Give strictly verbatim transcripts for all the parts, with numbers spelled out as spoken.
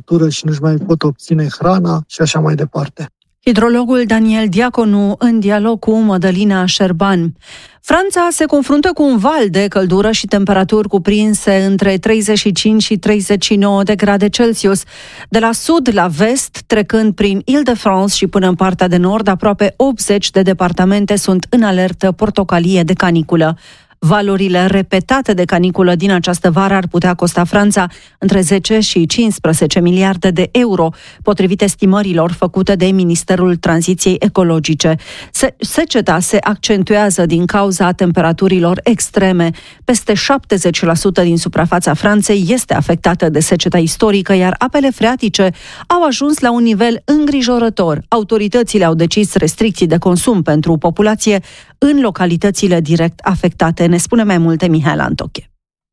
temperatură și nu-și mai pot obține hrana și așa mai departe. Hidrologul Daniel Diaconu în dialog cu Mădălina Șerban. Franța se confruntă cu un val de căldură și temperaturi cuprinse între treizeci și cinci și treizeci și nouă de grade Celsius. De la sud la vest, trecând prin Île-de-France și până în partea de nord, aproape optzeci de departamente sunt în alertă portocalie de caniculă. Valurile repetate de caniculă din această vară ar putea costa Franța între zece și cincisprezece miliarde de euro, potrivit estimărilor făcute de Ministerul Tranziției Ecologice. Seceta se accentuează din cauza temperaturilor extreme. Peste șaptezeci la sută din suprafața Franței este afectată de seceta istorică, iar apele freatice au ajuns la un nivel îngrijorător. Autoritățile au decis restricții de consum pentru populație în localitățile direct afectate. Ne spune mai multe Mihaela Antoche.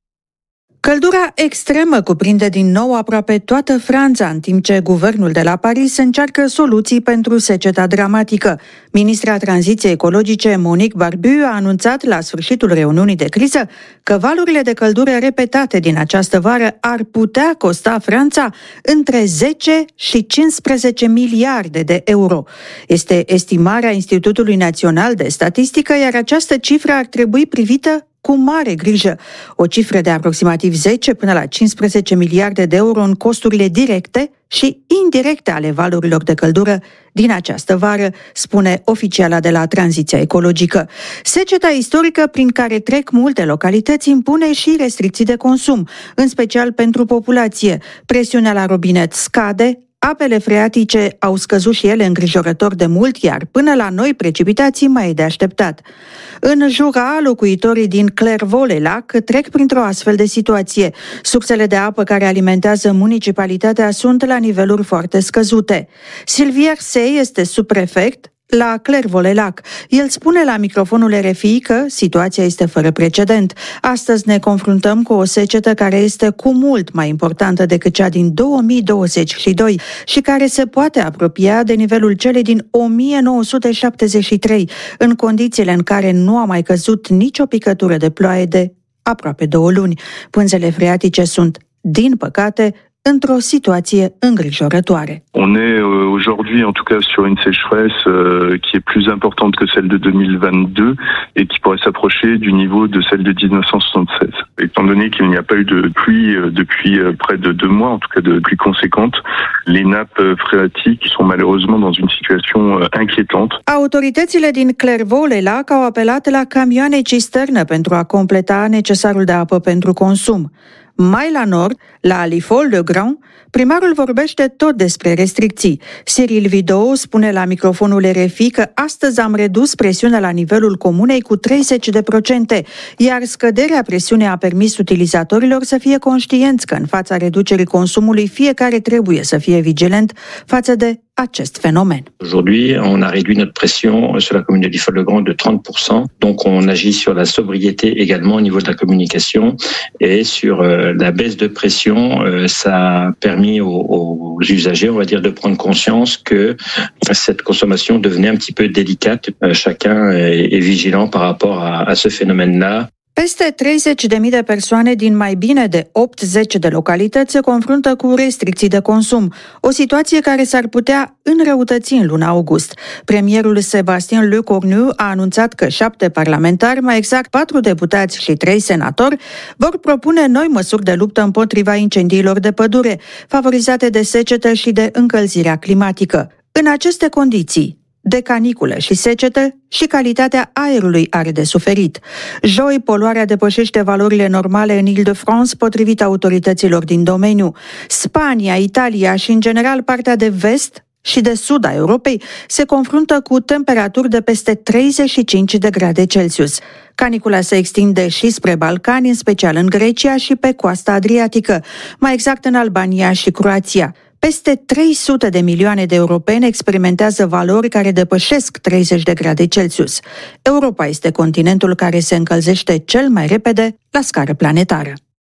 Căldura extremă cuprinde din nou aproape toată Franța, în timp ce guvernul de la Paris încearcă soluții pentru seceta dramatică. Ministra Tranziției Ecologice, Monique Barbu, a anunțat la sfârșitul reuniunii de criză că valurile de căldură repetate din această vară ar putea costa Franța între zece și cincisprezece miliarde de euro. Este estimarea Institutului Național de Statistică, iar această cifră ar trebui privită cu mare grijă. O cifră de aproximativ zece până la cincisprezece miliarde de euro în costurile directe și indirecte ale valurilor de căldură din această vară, spune oficiala de la Tranziția Ecologică. Seceta istorică prin care trec multe localități impune și restricții de consum, în special pentru populație. Presiunea la robinet scade, apele freatice au scăzut și ele îngrijorător de mult, iar până la noi precipitații mai e de așteptat. În Jura, locuitorii din Clairvaux-les-Lacs trec printr-o astfel de situație. Sursele de apă care alimentează municipalitatea sunt la niveluri foarte scăzute. Silvier Sey este subprefect la Clairvaux-les-Lacs. El spune la microfonul R F I că situația este fără precedent. Astăzi ne confruntăm cu o secetă care este cu mult mai importantă decât cea din două mii douăzeci și doi și care se poate apropia de nivelul celei din o mie nouă sute șaptezeci și trei, în condițiile în care nu a mai căzut nicio picătură de ploaie de aproape două luni. Pânzele freatice sunt, din păcate, într-o situație îngrijorătoare. On est aujourd'hui en tout cas sur une sécheresse euh, qui est plus importante que celle de deux mille vingt-deux et qui pourrait s'approcher du niveau de celle de dix-neuf cent soixante-seize. Étant donné qu'il n'y a pas eu de pluie depuis près de deux mois, en tout cas de pluie conséquente, les nappes phréatiques sont malheureusement dans une situation inquiétante. Autoritățile din Clairvaux-les-Lacs au apelat la camioane cisternă pentru a completa necesarul de apă pentru consum. Mai la nord, la Alifol-le-Grand, primarul vorbește tot despre restricții. Cyril Vidou spune la microfonul R F I că astăzi am redus presiunea la nivelul comunei cu treizeci de procente, iar scăderea presiunii a permis utilizatorilor să fie conștienți că în fața reducerii consumului fiecare trebuie să fie vigilent față de acest phénomène. Aujourd'hui, on a réduit notre pression sur la commune de Alifol-le-Grand de trente pour cent. Donc, on agit sur la sobriété également au niveau de la communication et sur euh, la baisse de pression. Euh, ça a permis aux, aux usagers, on va dire, de prendre conscience que cette consommation devenait un petit peu délicate. Euh, chacun est, est vigilant par rapport à, à ce phénomène-là. Peste treizeci de mii de persoane din mai bine de optzeci de localități se confruntă cu restricții de consum, o situație care s-ar putea înrăutăți în luna august. Premierul Sébastien Lecornu a anunțat că șapte parlamentari, mai exact patru deputați și trei senatori, vor propune noi măsuri de luptă împotriva incendiilor de pădure, favorizate de secetă și de încălzirea climatică. În aceste condiții, de caniculă și secetă, și calitatea aerului are de suferit. Joi, poluarea depășește valorile normale în Île-de-France, potrivit autorităților din domeniu. Spania, Italia și, în general, partea de vest și de sud a Europei se confruntă cu temperaturi de peste treizeci și cinci de grade Celsius. Canicula se extinde și spre Balcani, în special în Grecia și pe coasta adriatică, mai exact în Albania și Croația. Peste trei sute de milioane de europeni experimentează valori care depășesc treizeci de grade Celsius. Europa este continentul care se încălzește cel mai repede la scară planetară.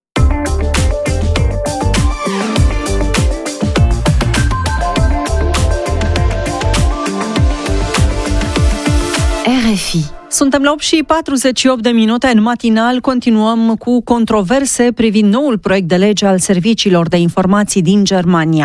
R F I. Suntem la opt și patruzeci și opt de minute în matinal. Continuăm cu controverse privind noul proiect de lege al serviciilor de informații din Germania.